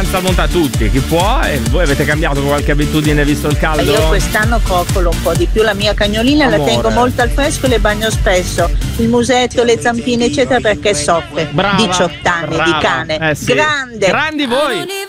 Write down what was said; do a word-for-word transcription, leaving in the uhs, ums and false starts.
abbastanza montata, tutti, chi può. E voi avete cambiato qualche abitudine visto il caldo? Io quest'anno coccolo un po' di più la mia cagnolina. Amore. La tengo molto al fresco e le bagno spesso. Il musetto, le zampine eccetera perché soffre. Brava, diciotto anni brava. di cane. Eh sì. Grande. Grandi voi.